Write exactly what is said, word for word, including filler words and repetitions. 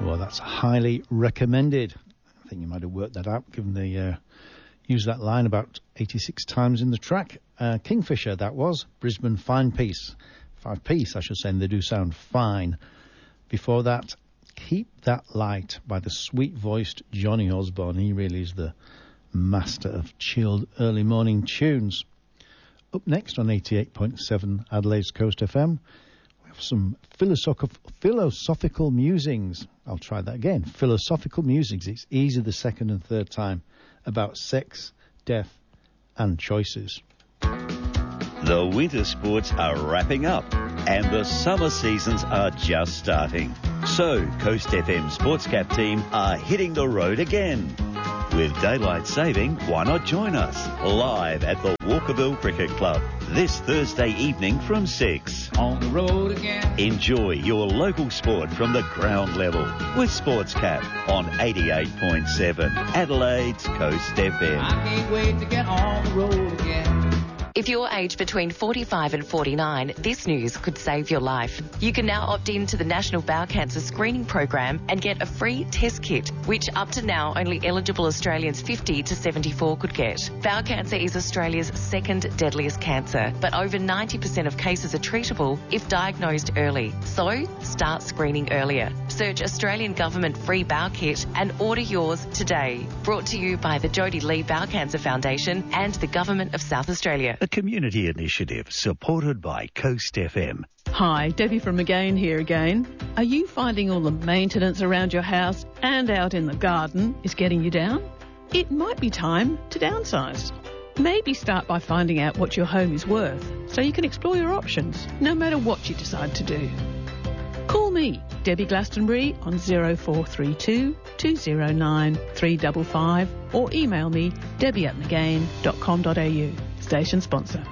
Well, that's highly recommended. I think you might have worked that out, given they uh, used that line about eighty-six times in the track. Uh, Kingfisher, that was. Brisbane Fine Piece. Five Piece, I should say, and they do sound fine. Before that, Keep That Light by the sweet-voiced Johnny Osborne. He really is the master of chilled early morning tunes. Up next on eighty-eight point seven Adelaide's Coast F M, we have some philosophical, philosophical musings. I'll try that again. Philosophical musings. It's easy the second and third time, about sex, death, and choices. The winter sports are wrapping up and the summer seasons are just starting. So, Coast F M Sportscap team are hitting the road again. With daylight saving, why not join us live at the Walkerville Cricket Club this Thursday evening from six. On the road again. Enjoy your local sport from the ground level with Sportscap on eighty-eight point seven Adelaide's Coast F M. I can't wait to get on the road again. If you're aged between forty-five and forty-nine, this news could save your life. You can now opt in to the National Bowel Cancer Screening Program and get a free test kit, which up to now only eligible Australians fifty to seventy-four could get. Bowel cancer is Australia's second deadliest cancer, but over ninety percent of cases are treatable if diagnosed early. So, start screening earlier. Search Australian Government Free Bowel Kit and order yours today. Brought to you by the Jodie Lee Bowel Cancer Foundation and the Government of South Australia. A community initiative supported by Coast F M. Hi, Debbie from Again here again. Are you finding all the maintenance around your house and out in the garden is getting you down? It might be time to downsize. Maybe start by finding out what your home is worth so you can explore your options, no matter what you decide to do. Call me, Debbie Glastonbury, on zero four three two, two zero nine, three five five or email me, debbie at mcgain dot com dot a u. Station sponsor.